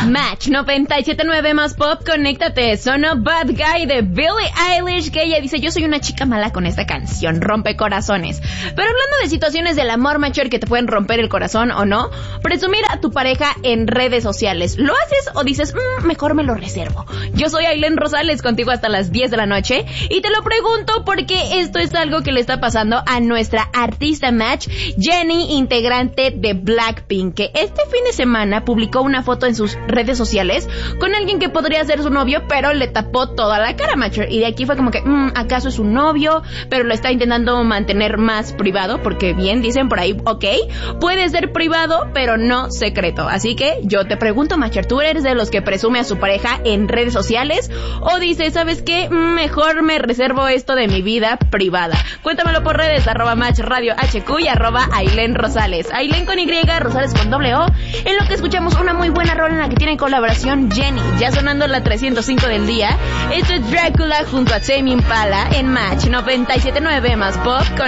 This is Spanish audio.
Match 97.9 más pop, conéctate. Sonó Bad Guy de Billie Eilish, que ella dice: yo soy una chica mala con esta canción, rompe corazones. Pero hablando de situaciones del amor, macher, que te pueden romper el corazón o no, presumir a tu pareja en redes sociales, ¿lo haces o dices, mejor me lo reservo? Yo soy Ailén Rosales, contigo hasta las 10 de la noche, y te lo pregunto porque esto es algo que le está pasando a nuestra artista Match, Jennie, integrante de Blackpink, que este fin de semana publicó una foto en sus redes sociales con alguien que podría ser su novio, pero le tapó toda la cara, macher, y de aquí fue como que, ¿acaso es un novio? Pero lo está intentando mantener más privado, porque bien dicen por ahí, ok, puede ser privado, pero no secreto. Así que yo te pregunto, macher, ¿tú eres de los que presume a su pareja en redes sociales o dices, ¿sabes qué? Mejor me reservo esto de mi vida privada? Cuéntamelo por redes, @MatchRadioHQ y @Ailén Rosales. Ailén con Y, Rosales con O. En lo que escuchamos una muy buena rola en la que tiene colaboración Jennie, ya sonando la 305 del día. Esto es Drácula junto a Tame Impala en Match 97.9 más pop.